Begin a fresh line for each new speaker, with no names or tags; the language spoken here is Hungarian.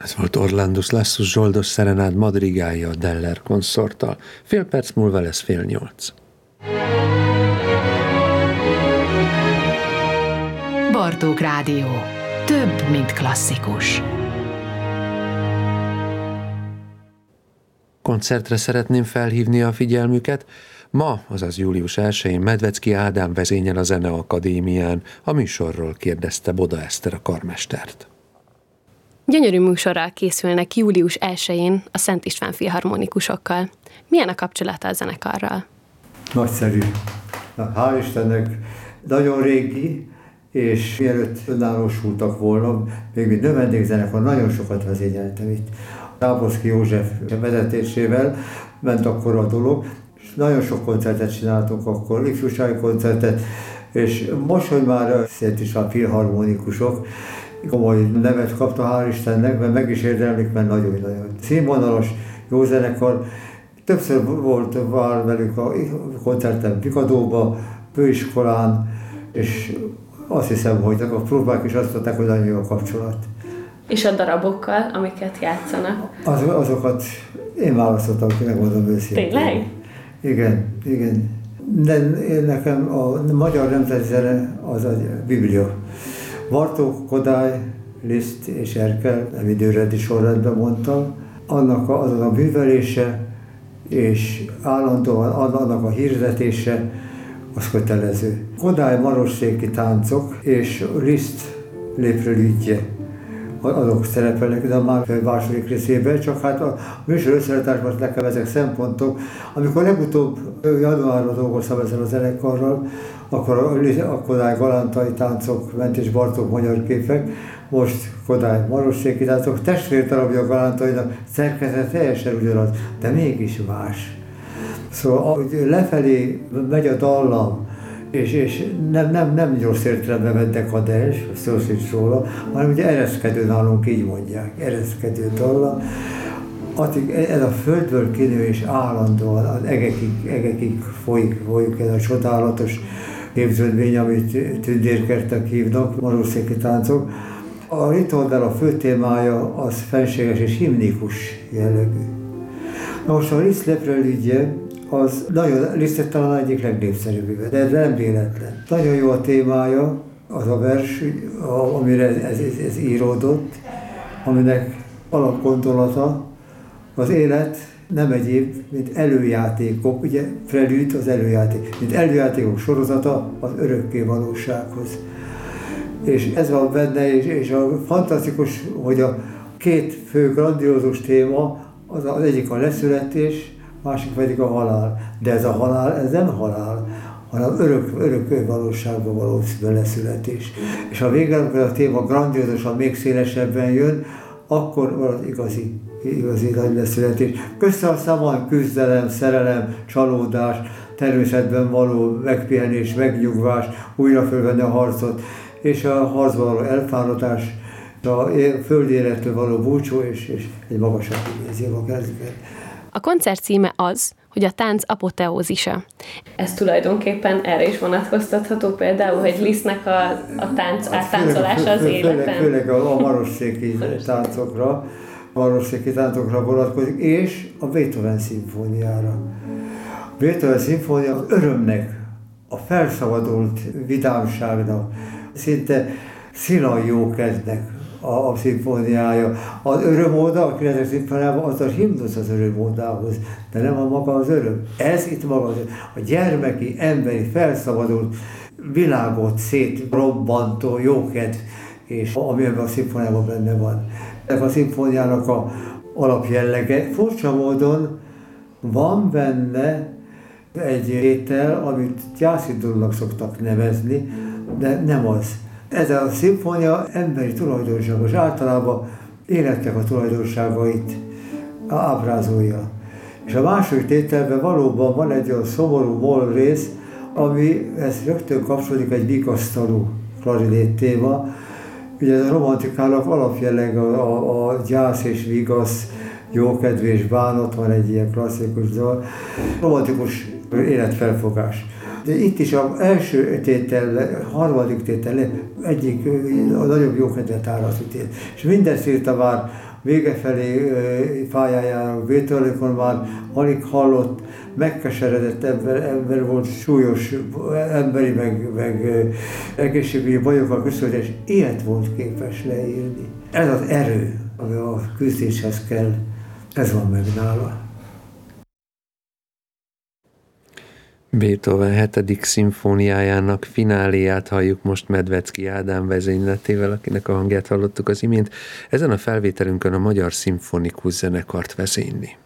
Ez volt Orlandus Lassus Zsoldos szerenád madrigája a Deller konszorttal. Fél perc múlva lesz 7:30.
Bartók Rádió. Több, mint klasszikus.
Koncertre szeretném felhívni a figyelmüket. Ma, azaz július 1-én Medvecki Ádám vezényel a Zeneakadémián. A műsorról kérdezte Boda Eszter a karmestert.
Gyönyörű műsorral készülnek július 1-én a Szent István filharmonikusokkal. Milyen a kapcsolata a zenekarral?
Nagyszerű. Hál' Istennek nagyon régi, és mielőtt önállósultak volna, még mint növendékzenekar nagyon sokat vezényeltem itt. Táborszky József vezetésével ment akkor a dolog, és nagyon sok koncertet csináltunk akkor, ifjúsági koncertet, és most, hogy már Szent István filharmonikusok, komoly nevet kapta, hál' Istennek, mert meg is érdemlik, mert nagyon-nagyon színvonalas, jó zenekar. Többször volt velük a koncerten Pikadóba, Főiskolán, és azt hiszem, hogy a próbák is azt mondták, hogy nagyon jó a kapcsolat.
És a darabokkal, amiket játszanak?
Azokat én választottam ki, megmondom őszintén.
Tényleg?
Igen. De nekem a magyar nemzeti zene az a biblia. Bartók, Kodály, Liszt és Erkel, nem időrendi sorrendben mondtam, annak azon a művelése és állandóan annak a hirdetése az kötelező. Kodály marosszéki táncok és Liszt léprelütje, azok szerepelnek, de már a második részében, csak hát a műsor összeállításban nekem ezek szempontok. Amikor legutóbb januárban dolgoztam ezzel a zenekarral, akkor a Kodály galántai táncok ment és Bartók magyar képek, most Kodály marosszéki táncok, testvérdarabja a galántainak, szerkezet teljesen ugyanaz, de mégis más. Szóval lefelé megy a dallam, és nem gyors értelemben vett dekadens, szó sincs róla, hanem ugye ereszkedő nálunk, így mondják, ereszkedő dallam. Addig ez a földből kinő és állandóan az egekig folyik ez a csodálatos képződmény, amit tündérkertek hívnak, marosszéki táncok. A ritornál a fő témája az fenséges és himnikus jellegű. Na most a Liszt léprelütje, az nagyon, Lisztet talán egyik legnépszerűbb, de ez nem véletlen. Nagyon jó a témája, az a vers, amire ez íródott, aminek alapgondolata az élet nem egyéb, mint előjátékok, ugye prelűd az előjáték, mint előjátékok sorozata az örökké valósághoz. És ez van benne, és a fantasztikus, hogy a két fő grandiózus téma, az egyik a leszületés, másik pedig a halál. De ez a halál, ez nem halál, hanem örök valóságban való leszületés. És a végén, amikor a téma grandiózusan, még szélesebben jön, akkor van az igazi nagy leszületés. Közte aztán van küzdelem, szerelem, csalódás, természetben való megpihenés, megnyugvás, újra fölvenni a harcot, és a harcban való elfáradás, a földi élettől való búcsú, és egy magasabb idéző a kezdet.
A koncert címe az, hogy a tánc apoteózisa. Ez tulajdonképpen erre is vonatkoztatható például, hogy Lisztnek a tánc áttáncolása az életen.
Főleg a marosszéki táncokra vonatkozik, és a Beethoven szimfóniára. A Beethoven szimfónia az örömnek, a felszabadult vidámságnak, szinte színai jókedvnek a szimfóniája. Az örömóda, a 9. szimfóniában az a himnusz az örömódához, de nem a maga az öröm. Ez itt maga az öröm. A gyermeki, emberi, felszabadult, világot szétrobbantó jókedv, és ami ebben a szimfóniában benne van. Ennek a szimfóniának a alapjellege. Furcsa módon van benne egy étel, amit gyászidulnak szoktak nevezni, de nem az. Ez a szimfónia emberi tulajdonságos, általában életnek a tulajdonságait ábrázolja. És a második tételben valóban van egy olyan szomorú moll rész, ami ez rögtön kapcsolódik egy vigasztaló klarinét téma. Ugye ez a romantikának alapjelleg a gyász és vigasz, jókedv és bánat, van egy ilyen klasszikus dal. Romantikus életfelfogás. De itt is az első tétel, harmadik tétel, egyik a nagyobb jókedvet áraszítél. És mindezt írta már vége felé pályájára, Beethoven már alig hallott, megkeseredett ember volt, súlyos emberi, meg egészségügyi bajokkal küszölt, és ilyet volt képes leírni. Ez az erő, ami a küzdéshez kell, ez van meg nála.
Beethoven 7. szimfóniájának fináléját halljuk most Medvecki Ádám vezényletével, akinek a hangját hallottuk az imént. Ezen a felvételünkön a Magyar Szimfonikus Zenekart vezényli.